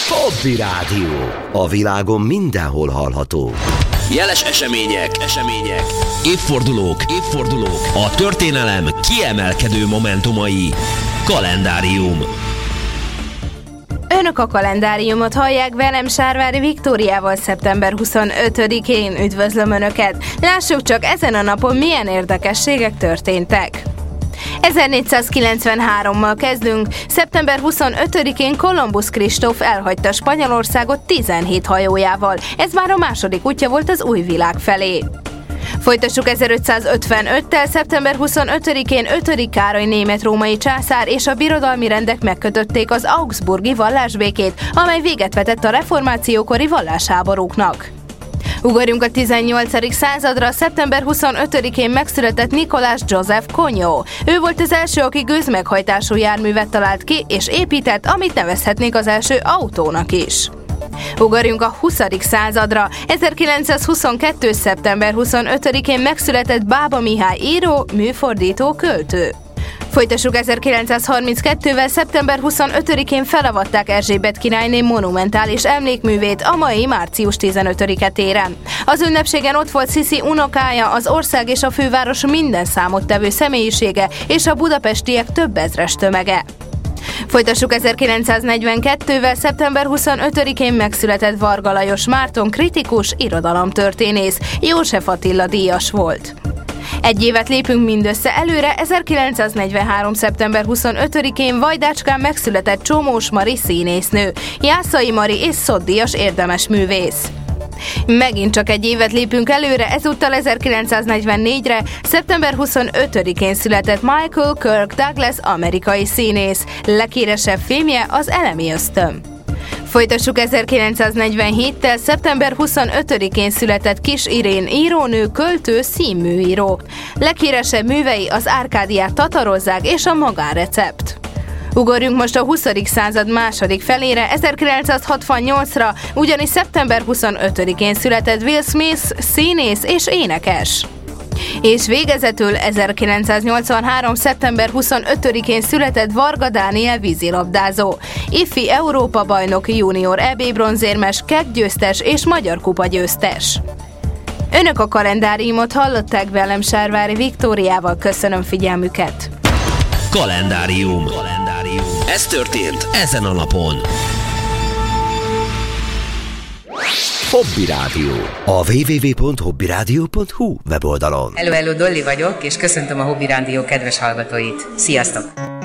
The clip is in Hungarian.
Hobby Rádió. A világon mindenhol hallható. Jeles események, évfordulók, a történelem kiemelkedő momentumai. Kalendárium. Önök a kalendáriumot hallják, velem Sárvári Viktóriával szeptember 25-én. Üdvözlöm Önöket! Lássuk csak ezen a napon milyen érdekességek történtek. 1493-mal kezdünk. Szeptember 25-én Kolumbusz Kristóf elhagyta Spanyolországot 17 hajójával. Ez már a második útja volt az új világ felé. Folytassuk 1555-tel. Szeptember 25-én 5. Károly német-római császár és a birodalmi rendek megkötötték az augsburgi vallásbékét, amely véget vetett a reformációkori vallásháborúknak. Ugorjunk a 18. századra. Szeptember 25-én megszületett Nicolas Joseph Cognot. Ő volt az első, aki gőzmeghajtású járművet talált ki és épített, amit nevezhetnék az első autónak is. Ugorjunk a 20. századra. 1922. szeptember 25-én megszületett Bába Mihály író, műfordító, költő. Folytassuk 1932-vel. Szeptember 25-én felavatták Erzsébet királyné monumentális emlékművét a mai március 15-e téren. Az ünnepségen ott volt Sziszi unokája, az ország és a főváros minden számottevő személyisége és a budapestiek több ezres tömege. Folytassuk 1942-vel. Szeptember 25-én megszületett Varga Lajos Márton kritikus, irodalomtörténész, József Attila díjas volt. Egy évet lépünk mindössze előre. 1943. szeptember 25-én Vajdácskán megszületett Csomós Mari színésznő, Jászai Mari és Szotdíjas érdemes művész. Megint csak egy évet lépünk előre, ezúttal 1944-re, szeptember 25-én született Michael Kirk Douglas amerikai színész, leghíresebb filmje az Elemi ösztön. Folytassuk 1947-tel. Szeptember 25-én született Kis Irén írónő, költő, színműíró. Leghíresebb művei az Árkádiát tatarozzák és a magánrecept. Ugorjunk most a 20. század második felére, 1968-ra, ugyanis szeptember 25-én született Will Smith, színész és énekes. És végezetül 1983. szeptember 25-én született Varga Dániel vízilabdázó, ifi Európa-bajnok, junior EB bronzérmes, kettgyőztes és Magyar Kupa győztes. Önök a kalendáriumot hallották, velem Sárvári Viktóriával. Köszönöm figyelmüket! Kalendárium. Ez történt ezen a napon. Hobby Rádió. A www.hobbyradio.hu weboldalon. Hello, Dolly vagyok, és köszöntöm a Hobby Rádió kedves hallgatóit. Sziasztok!